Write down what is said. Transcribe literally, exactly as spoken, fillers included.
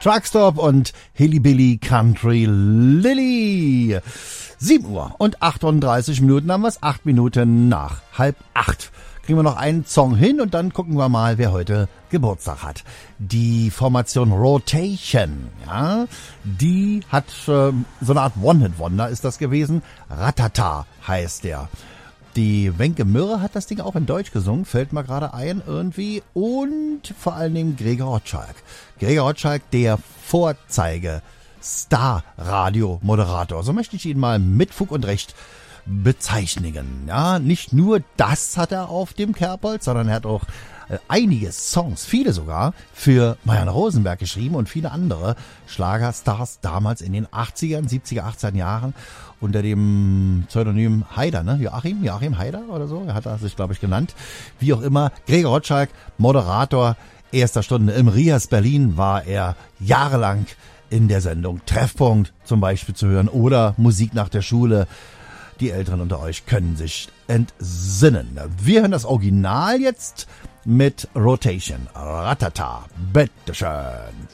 Truckstop und Hillybilly Country Lily. sieben Uhr und achtunddreißig Minuten haben wir es, acht Minuten nach halb acht. Kriegen wir noch einen Song hin und dann gucken wir mal, wer heute Geburtstag hat. Die Formation Rotation, ja, die hat äh, so eine Art One-Hit-Wonder ist das gewesen. Ratata heißt der. Die Wenke Mürre hat das Ding auch in Deutsch gesungen, fällt mir gerade ein irgendwie. Und vor allen Dingen Gregor Rotschalk. Gregor Rotschalk, der Vorzeige Star-Radio-Moderator. So möchte ich ihn mal mit Fug und Recht bezeichnen. Ja, nicht nur das hat er auf dem Kerbholz, sondern er hat auch äh, einige Songs, viele sogar, für Marianne Rosenberg geschrieben und viele andere Schlagerstars damals in den achtzigern, siebziger, achtziger Jahren unter dem Pseudonym Haider, ne? Joachim, Joachim Haider oder so, er hat er sich, glaube ich, genannt. Wie auch immer, Gregor Rotschalk, Moderator erster Stunde im Rias Berlin, war er jahrelang in der Sendung Treffpunkt zum Beispiel zu hören oder Musik nach der Schule. Die Älteren unter euch können sich entsinnen. Wir hören das Original jetzt mit Rotation. Ratata. Bitteschön.